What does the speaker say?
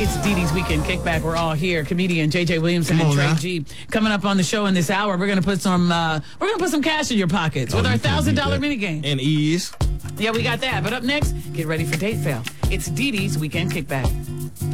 It's Dee Dee's Weekend Kickback. We're all here. Comedian JJ Williamson and Trey G. Coming up on the show in this hour, we're gonna put some cash in your pockets with our $1,000 minigame. And ease. Yeah, we got that. But up next, get ready for Date Fail. It's Dee Dee's Weekend Kickback.